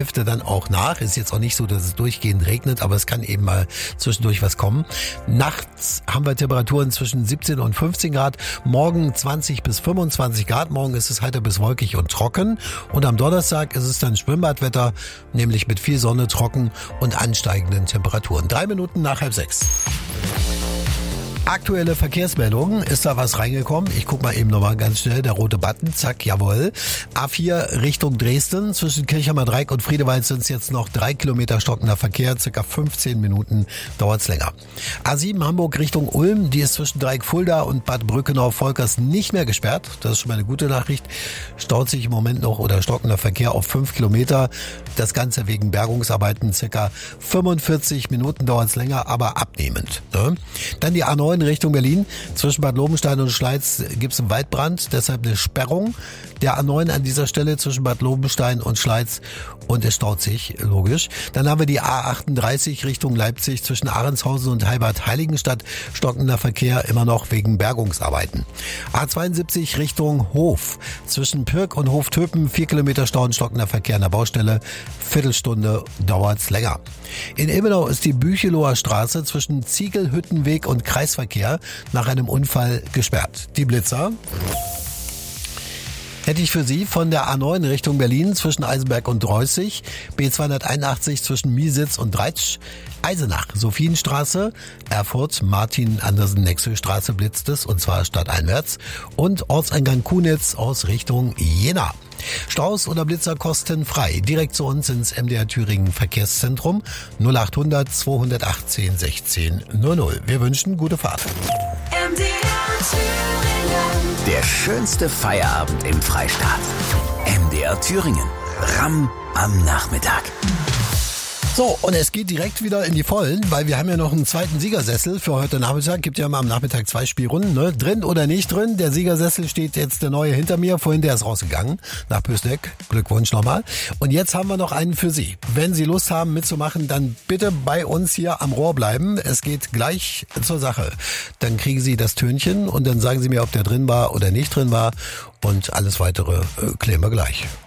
Hälfte dann auch nach. Ist jetzt auch nicht so, dass es durchgehend regnet, aber es kann eben mal zwischendurch was kommen. Nachts haben wir Temperaturen zwischen 17 und 15 Grad. Morgen 20 bis 25 Grad. Morgen ist es heiter bis wolkig und trocken. Und am Donnerstag ist es dann Schwimmbadwetter, nämlich mit viel Sonne, trocken und ansteigenden Temperaturen. 3 Minuten nach 5:30. Aktuelle Verkehrsmeldungen. Ist da was reingekommen? Ich guck mal eben nochmal ganz schnell. Der rote Button. Zack, jawohl. A4 Richtung Dresden. Zwischen Kirchheimer Dreieck und Friedewald sind es jetzt noch 3 Kilometer stockender Verkehr. Circa 15 Minuten dauert's länger. A7 Hamburg Richtung Ulm. Die ist zwischen Dreieck Fulda und Bad Brückenau-Volkers nicht mehr gesperrt. Das ist schon mal eine gute Nachricht. Staut sich im Moment noch oder stockender Verkehr auf 5 Kilometer. Das Ganze wegen Bergungsarbeiten. Circa 45 Minuten dauert's länger, aber abnehmend. Ne? Dann die A9 Richtung Berlin. Zwischen Bad Lobenstein und Schleiz gibt es einen Waldbrand, deshalb eine Sperrung. Der A9 an dieser Stelle zwischen Bad Lobenstein und Schleiz und es staut sich, logisch. Dann haben wir die A38 Richtung Leipzig zwischen Ahrendshausen und Heilbad-Heiligenstadt. Stockender Verkehr immer noch wegen Bergungsarbeiten. A72 Richtung Hof. Zwischen Pirk und Hoftöpen 4 Kilometer Stau und stockender Verkehr an der Baustelle. Viertelstunde dauert's länger. In Ilmenau ist die Bücheloher Straße zwischen Ziegelhüttenweg und Kreisverkehr nach einem Unfall gesperrt. Die Blitzer hätte ich für Sie von der A9 Richtung Berlin zwischen Eisenberg und Dreußig, B281 zwischen Miesitz und Dreitsch, Eisenach, Sophienstraße, Erfurt, Martin-Andersen-Nexö-Straße blitzt es, und zwar stadteinwärts, und Ortseingang Kunitz aus Richtung Jena. Staus oder Blitzer kostenfrei. Direkt zu uns ins MDR Thüringen Verkehrszentrum 0800 218 16 00. Wir wünschen gute Fahrt. MDR Thüringen. Der schönste Feierabend im Freistaat. MDR Thüringen. Ramm am Nachmittag. So, und es geht direkt wieder in die Vollen, weil wir haben ja noch einen zweiten Siegersessel für heute Nachmittag. Gibt ja mal am Nachmittag 2 Spielrunden, ne? Drin oder nicht drin. Der Siegersessel steht jetzt der neue hinter mir. Vorhin der ist rausgegangen nach Pößneck. Glückwunsch nochmal. Und jetzt haben wir noch einen für Sie. Wenn Sie Lust haben mitzumachen, dann bitte bei uns hier am Rohr bleiben. Es geht gleich zur Sache. Dann kriegen Sie das Tönchen und dann sagen Sie mir, ob der drin war oder nicht drin war. Und alles weitere klären wir gleich.